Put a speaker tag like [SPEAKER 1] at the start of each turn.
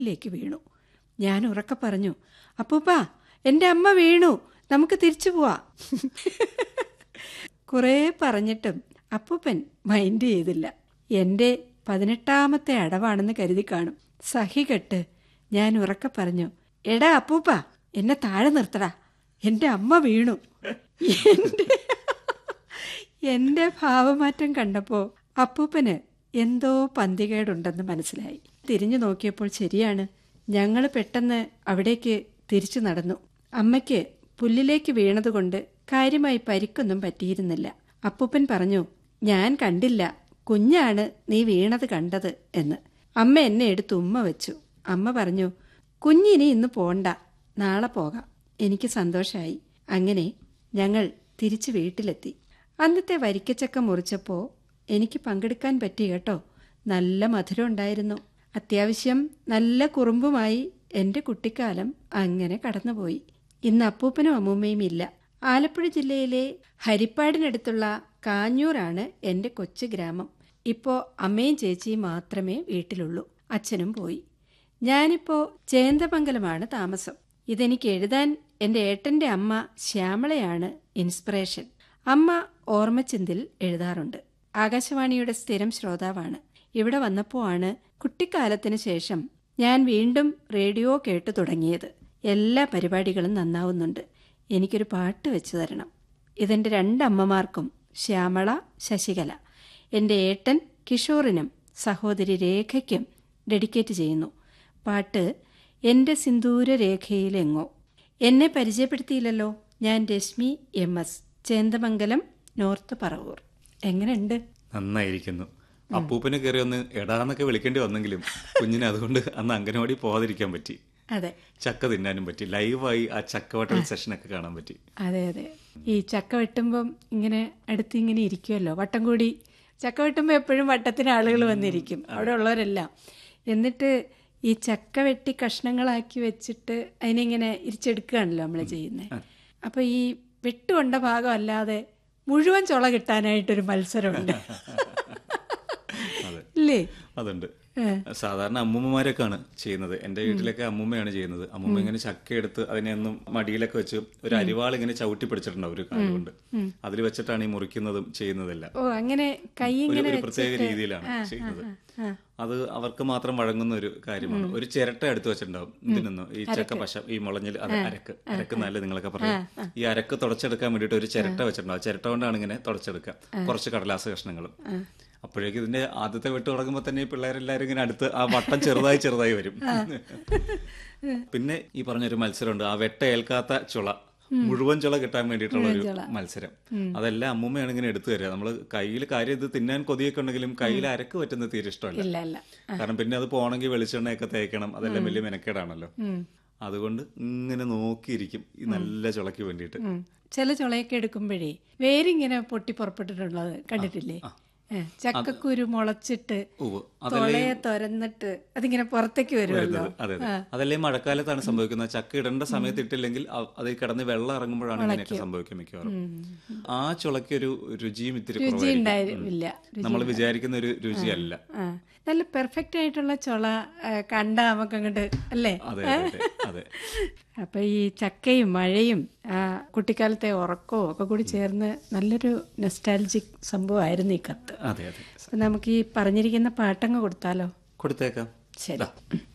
[SPEAKER 1] ലേക്ക് വീണു. ഞാൻ ഉറക്കെ പറഞ്ഞു, അപ്പൂപ്പാ, എൻ്റെ അമ്മ വീണു, നമുക്ക് തിരിച്ചു പോവാ. കുറേ പറഞ്ഞിട്ടും അപ്പൂപ്പൻ മൈൻഡ് ചെയ്തില്ല. എൻ്റെ 18ാമത്തെ അടവാണെന്ന് കരുതി കാണും. സഹികെട്ട് ഞാൻ ഉറക്കെ പറഞ്ഞു, എടാ അപ്പൂപ്പാ, എന്നെ താഴെ നിർത്തടാ, എൻ്റെ അമ്മ വീണു. എൻ്റെ ഭാവമാറ്റം കണ്ടപ്പോൾ അപ്പൂപ്പന് എന്തോ പന്തികേടുണ്ടെന്ന് മനസ്സിലായി. തിരിഞ്ഞു നോക്കിയപ്പോൾ ശരിയാണ്, ഞങ്ങൾ പെട്ടെന്ന് അവിടേക്ക് തിരിച്ചു നടന്നു. അമ്മയ്ക്ക് പുല്ലിലേക്ക് വീണതുകൊണ്ട് കാര്യമായി പരിക്കൊന്നും പറ്റിയിരുന്നില്ല. അപ്പൂപ്പൻ പറഞ്ഞു, ഞാൻ കണ്ടില്ല, കുഞ്ഞാണ് നീ വീണത് കണ്ടത് എന്ന്. അമ്മ എന്നെ എടുത്ത് ഉമ്മ വെച്ചു. അമ്മ പറഞ്ഞു, കുഞ്ഞിനി ഇന്ന് പോണ്ട, നാളെ പോകാം. എനിക്ക് സന്തോഷമായി. അങ്ങനെ ഞങ്ങൾ തിരിച്ചു വീട്ടിലെത്തി. അന്നത്തെ വരിക്കച്ചക്ക മുറിച്ചപ്പോൾ എനിക്ക് പങ്കെടുക്കാൻ പറ്റി കേട്ടോ. നല്ല മധുരം ഉണ്ടായിരുന്നു. അത്യാവശ്യം നല്ല കുറുമ്പുമായി എൻ്റെ കുട്ടിക്കാലം അങ്ങനെ കടന്നുപോയി. ഇന്ന് അപ്പൂപ്പനും അമ്മൂമ്മയും ഇല്ല. ആലപ്പുഴ ജില്ലയിലെ ഹരിപ്പാടിനടുത്തുള്ള കാഞ്ഞൂരാണ് എൻ്റെ കൊച്ചു ഗ്രാമം. ഇപ്പോൾ അമ്മയും ചേച്ചിയും മാത്രമേ വീട്ടിലുള്ളൂ. അച്ഛനും പോയി. ഞാനിപ്പോൾ ചേന്ദമംഗലമാണ് താമസം. ഇതെനിക്ക് എഴുതാൻ എൻ്റെ ഏട്ടൻ്റെ അമ്മ ശ്യാമളയാണ് ഇൻസ്പിറേഷൻ. അമ്മ ഓർമ്മച്ചിന്തിൽ എഴുതാറുണ്ട്. ആകാശവാണിയുടെ സ്ഥിരം ശ്രോതാവാണ്. ഇവിടെ വന്നപ്പോൾ ആണ് കുട്ടിക്കാലത്തിന് ശേഷം ഞാൻ വീണ്ടും റേഡിയോ കേട്ടു തുടങ്ങിയത്. എല്ലാ പരിപാടികളും നന്നാവുന്നുണ്ട്. എനിക്കൊരു പാട്ട് വെച്ചു തരണം. ഇതെൻ്റെ 2 അമ്മമാർക്കും, ശ്യാമള, ശശികല, എൻ്റെ ഏട്ടൻ കിഷോറിനും സഹോദരി രേഖയ്ക്കും ഡെഡിക്കേറ്റ് ചെയ്യുന്നു. പാട്ട് എൻ്റെ സിന്ദൂര രേഖയിലെങ്ങോ. എന്നെ പരിചയപ്പെടുത്തിയില്ലല്ലോ. ഞാൻ രശ്മി MS, ചേന്ദമംഗലം നോർത്ത് പറവൂർ. എങ്ങനെയുണ്ട്?
[SPEAKER 2] നന്നായിരിക്കുന്നു. അപ്പൂപ്പന് കയറി ഒന്ന് എടാന്നൊക്കെ വിളിക്കേണ്ടി വന്നെങ്കിലും കുഞ്ഞിന് അതുകൊണ്ട് അന്ന് അംഗനവാടി പോകാതിരിക്കാൻ പറ്റി.
[SPEAKER 1] അതെ,
[SPEAKER 2] ചക്ക തിന്നാനും പറ്റി. ലൈവായി ആ ചക്കവട്ടൽ സെഷനൊക്കെ കാണാൻ പറ്റി.
[SPEAKER 1] അതെ അതെ. ഈ ചക്ക വെട്ടുമ്പം ഇങ്ങനെ അടുത്ത് ഇങ്ങനെ ഇരിക്കുമല്ലോ, വട്ടം കൂടി. ചക്ക വെട്ടുമ്പോൾ എപ്പോഴും വട്ടത്തിന് ആളുകൾ വന്നിരിക്കും, അവിടെ ഉള്ളവരെല്ലാം. എന്നിട്ട് ഈ ചക്ക വെട്ടി കഷ്ണങ്ങളാക്കി വെച്ചിട്ട് അതിനിങ്ങനെ ഇരിച്ചെടുക്കുകയാണല്ലോ നമ്മൾ ചെയ്യുന്നത്. അപ്പോൾ ഈ വെട്ടുകൊണ്ട ഭാഗം അല്ലാതെ മുഴുവൻ ചുള കിട്ടാനായിട്ടൊരു മത്സരമുണ്ട്, ഇല്ലേ?
[SPEAKER 2] അതുണ്ട്. സാധാരണ അമ്മൂമ്മമാരൊക്കെയാണ് ചെയ്യുന്നത്. എൻ്റെ വീട്ടിലൊക്കെ അമ്മൂമ്മയാണ് ചെയ്യുന്നത്. അമ്മൂമ്മ ഇങ്ങനെ ചക്ക എടുത്ത് അതിനെ ഒന്നും മടിയിലൊക്കെ വെച്ച് ഒരു അരിവാൾ ഇങ്ങനെ ചവിട്ടി പിടിച്ചിട്ടുണ്ടാവും ഒരു കാലുകൊണ്ട്. അതിൽ വെച്ചിട്ടാണ് ഈ മുറിക്കുന്നതും ചെയ്യുന്നതെല്ലാം.
[SPEAKER 1] ഓ, അങ്ങനെ കൈ
[SPEAKER 2] ഒരു പ്രത്യേക രീതിയിലാണ് ചെയ്യുന്നത്. അത് അവർക്ക് മാത്രം വഴങ്ങുന്ന ഒരു കാര്യമാണ്. ഒരു ചിരട്ട എടുത്ത് വെച്ചിട്ടുണ്ടാവും ഇതിനൊന്നും, ഈ ചക്ക പശ, ഈ മുളഞ്ഞിൽ അത് അരക്ക് നല്ല നിങ്ങളൊക്കെ പറയും. ഈ അരക്ക് തുടച്ചെടുക്കാൻ വേണ്ടിയിട്ട് ഒരു ചിരട്ട വെച്ചിട്ടുണ്ടാവും. ചിരട്ട കൊണ്ടാണ് ഇങ്ങനെ തുടച്ചെടുക്കുക. കുറച്ച് കടലാസ് കഷ്ണങ്ങളും. അപ്പോഴേക്കും ഇതിന്റെ ആദ്യത്തെ വെട്ട് തുടങ്ങുമ്പോൾ തന്നെ പിള്ളേരെല്ലാരും ഇങ്ങനെ അടുത്ത് ആ വട്ടം ചെറുതായി വരും. പിന്നെ ഈ പറഞ്ഞൊരു മത്സരമുണ്ട്, ആ വെട്ട ഏൽക്കാത്ത ചുള, മുഴുവൻ ചുള കിട്ടാൻ വേണ്ടിയിട്ടുള്ള ഒരു മത്സരം. അതെല്ലാം അമ്മൂമ്മയാണ് ഇങ്ങനെ എടുത്തു തരിക. നമ്മള് കയ്യിൽ കാര്യം ഇത് തിന്നാൻ കൊതിയൊക്കെ ഉണ്ടെങ്കിലും കയ്യിൽ അരക്ക് പറ്റുന്നത് തീരെ ഇഷ്ടമല്ല. കാരണം പിന്നെ അത് പോകണമെങ്കിൽ വെളിച്ചെണ്ണയൊക്കെ തേക്കണം, അതെല്ലാം വലിയ മെനക്കേടാണല്ലോ. അതുകൊണ്ട് ഇങ്ങനെ നോക്കിയിരിക്കും ഈ നല്ല ചുളയ്ക്ക് വേണ്ടിയിട്ട്.
[SPEAKER 1] ചില ചുളയൊക്കെ എടുക്കുമ്പോഴേ വേരിങ്ങനെ പൊട്ടി പുറപ്പെട്ടിട്ടുള്ളത് കണ്ടിട്ടില്ലേ? ചക്കക്കുരു മുളച്ചിട്ട് തൊളയെ തുരന്നിട്ട് അതിങ്ങനെ പുറത്തേക്ക് വരുമല്ലോ.
[SPEAKER 2] അതെ, അതല്ലേ മഴക്കാലത്താണ് സംഭവിക്കുന്നത്. ചക്ക ഇടേണ്ട സമയത്ത് ഇട്ടില്ലെങ്കിൽ അത് കിടന്ന് വെള്ളം ഇറങ്ങുമ്പോഴാണ് ഇങ്ങനെയൊക്കെ സംഭവിക്കുക മിക്കവാറും. ആ ചുളക്കൊരു രുചിയും ഇത്തിരി
[SPEAKER 1] ഉണ്ടായിരുന്നില്ല,
[SPEAKER 2] നമ്മൾ വിചാരിക്കുന്ന ഒരു രുചിയല്ല.
[SPEAKER 1] നല്ല പെർഫെക്റ്റ് ആയിട്ടുള്ള ചുള കണ്ടാ നമുക്ക് അങ്ങോട്ട് അല്ലേ?
[SPEAKER 2] അതെ. അപ്പൊ
[SPEAKER 1] ഈ ചക്കയും മഴയും കുട്ടിക്കാലത്തെ ഉറക്കവും ഒക്കെ കൂടി ചേർന്ന് നല്ലൊരു നൊസ്റ്റാൾജിക് സംഭവമായിരുന്നു ഈ കത്ത്.
[SPEAKER 2] അതെ.
[SPEAKER 1] നമുക്ക് ഈ പറഞ്ഞിരിക്കുന്ന പാട്ടങ്ങ് കൊടുത്താലോ?
[SPEAKER 2] കൊടുത്തേക്കാം.
[SPEAKER 1] ശരി.